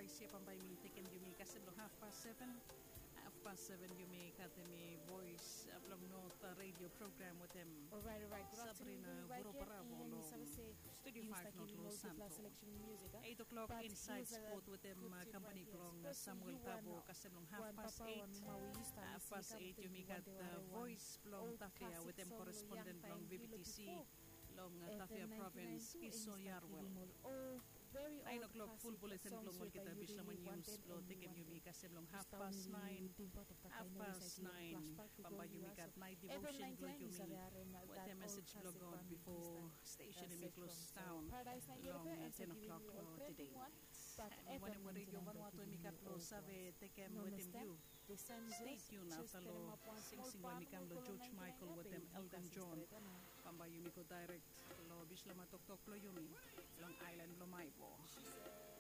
siya pambay mi tikin yumi kasablo 7:30. 7:30 yumi katemi voice ablong north radio program with them. All right. Good Sabrina Buro Bravo lo Studio 5 North Los Santos. 8 o'clock inside sport with them company klong Samuel Tabo kasablong 8:30. 8:30 yumi kat voice plong Tafia with them correspondent plong BBTC long Tafia province Iso Yarwell. 9 o'clock full bulletin plong wal kita bisla man news plo tikin yumi kasablong 9:30. 9:30 pamba yumi kat night devotion plo yumi with a message blog on before station in close town long 10 o'clock today. And when we radio Vanuatu emikat lo sabe tekem with him you. Stay tuned after lo sing when mikam lo George Michael with them Elton John pamba yumi ko direct lo bisla matok tok lo yumi long island lo maipo.